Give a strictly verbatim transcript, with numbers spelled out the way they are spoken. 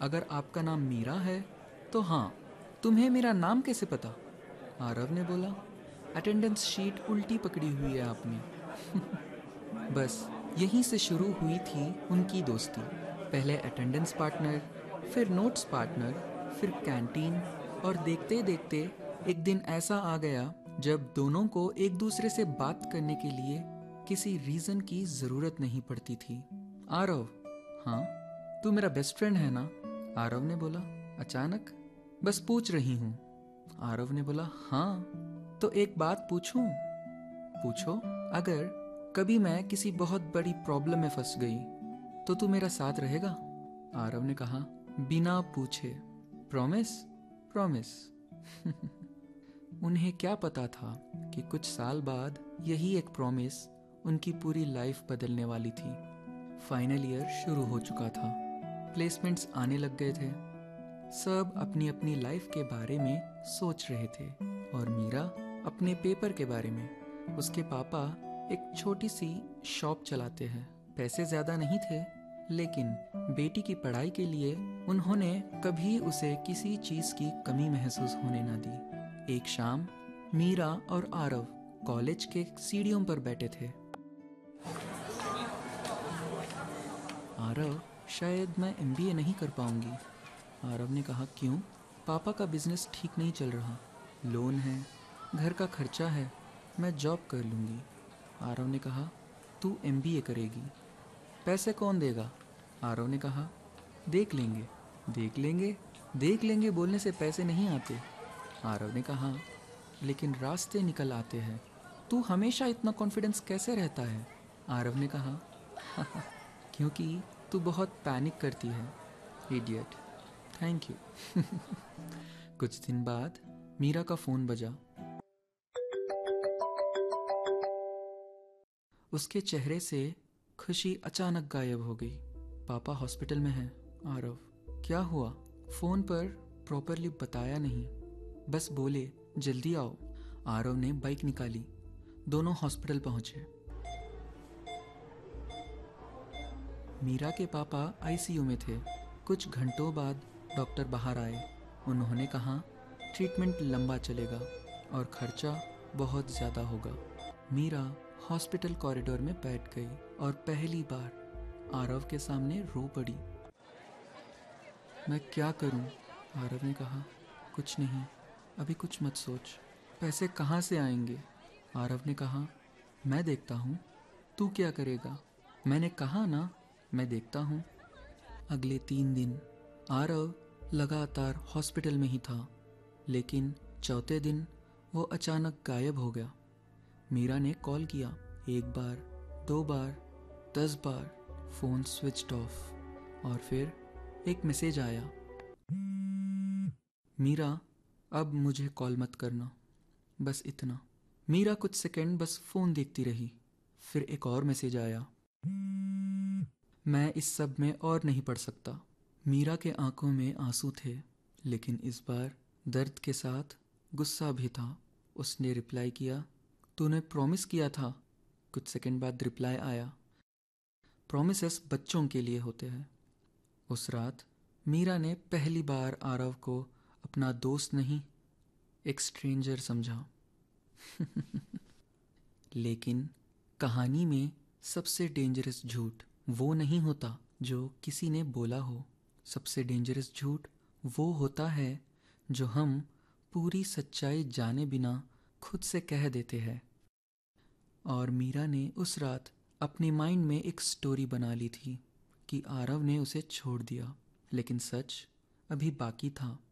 अगर आपका नाम मीरा है तो हाँ, तुम्हें मेरा नाम कैसे पता? आरव ने बोला। अटेंडेंस शीट उल्टी पकड़ी हुई है आपने। बस यहीं से शुरू हुई थी उनकी दोस्ती। पहले अटेंडेंस पार्टनर, फिर नोट्स पार्टनर, फिर कैंटीन, और देखते देखते एक दिन ऐसा आ गया जब दोनों को एक दूसरे से बात करने के लिए किसी रीज़न की ज़रूरत नहीं पड़ती थी। आरव, हाँ, तू मेरा बेस्ट फ्रेंड है ना? आरव ने बोला अचानक। बस पूछ रही हूँ। आरव ने बोला हाँ, तो एक बात पूछूं? पूछो। अगर कभी मैं किसी बहुत बड़ी प्रॉब्लम में फंस गई तो तू मेरा साथ रहेगा? आरव ने कहा बिना पूछे। प्रॉमिस? प्रॉमिस। उन्हें क्या पता था कि कुछ साल बाद यही एक प्रॉमिस उनकी पूरी लाइफ बदलने वाली थी। फाइनल ईयर शुरू हो चुका था, प्लेसमेंट्स आने लग गए थे, सब अपनी अपनी लाइफ के बारे में सोच रहे थे और मीरा अपने पेपर के बारे में। उसके पापा एक छोटी सी शॉप चलाते हैं। पैसे ज़्यादा नहीं थे, लेकिन बेटी की पढ़ाई के लिए उन्होंने कभी उसे किसी चीज़ की कमी महसूस होने न दी। एक शाम मीरा और आरव कॉलेज के सीढ़ियों पर बैठे थे। आरव, शायद मैं एमबीए नहीं कर पाऊंगी। आरव ने कहा क्यों? पापा का बिजनेस ठीक नहीं चल रहा, लोन है, घर का खर्चा है, मैं जॉब कर लूँगी। आरव ने कहा तू एमबीए करेगी, पैसे कौन देगा? आरव ने कहा देख लेंगे। देख लेंगे देख लेंगे बोलने से पैसे नहीं आते। आरव ने कहा लेकिन रास्ते निकल आते हैं। तू हमेशा इतना कॉन्फिडेंस कैसे रहता है? आरव ने कहा क्योंकि तू बहुत पैनिक करती है, इडियट। Thank you. कुछ दिन बाद मीरा का फ़ोन बजा। उसके चेहरे से खुशी अचानक गायब हो गई। पापा हॉस्पिटल में हैं। आरव, क्या हुआ? फ़ोन पर प्रॉपरली बताया नहीं, बस बोले जल्दी आओ। आरव ने बाइक निकाली, दोनों हॉस्पिटल पहुंचे। मीरा के पापा आईसीयू में थे। कुछ घंटों बाद डॉक्टर बाहर आए। उन्होंने कहा ट्रीटमेंट लंबा चलेगा और खर्चा बहुत ज़्यादा होगा। मीरा हॉस्पिटल कॉरिडोर में बैठ गई और पहली बार आरव के सामने रो पड़ी। मैं क्या करूं? आरव ने कहा कुछ नहीं, अभी कुछ मत सोच। पैसे कहाँ से आएंगे? आरव ने कहा मैं देखता हूँ, तू क्या करेगा? मैंने कहा ना, मैं देखता हूँ। अगले तीन दिन आरव लगातार हॉस्पिटल में ही था, लेकिन चौथे दिन वो अचानक गायब हो गया। मीरा ने कॉल किया, एक बार, दो बार, दस बार, फ़ोन स्विच्ड ऑफ। और फिर एक मैसेज आया, मीरा अब मुझे कॉल मत करना, बस इतना। मीरा कुछ सेकंड बस फ़ोन देखती रही। फिर एक और मैसेज आया, मैं इस सब में और नहीं पढ़ सकता। मीरा के आंखों में आंसू थे, लेकिन इस बार दर्द के साथ गुस्सा भी था। उसने रिप्लाई किया, तूने प्रॉमिस किया था। कुछ सेकंड बाद रिप्लाई आया, प्रॉमिसेस बच्चों के लिए होते हैं। उस रात मीरा ने पहली बार आरव को अपना दोस्त नहीं, एक स्ट्रेंजर समझा। लेकिन कहानी में सबसे डेंजरस झूठ वो नहीं होता जो किसी ने बोला हो। सबसे डेंजरस झूठ वो होता है जो हम पूरी सच्चाई जाने बिना खुद से कह देते हैं। और मीरा ने उस रात अपने माइंड में एक स्टोरी बना ली थी कि आरव ने उसे छोड़ दिया, लेकिन सच अभी बाकी था।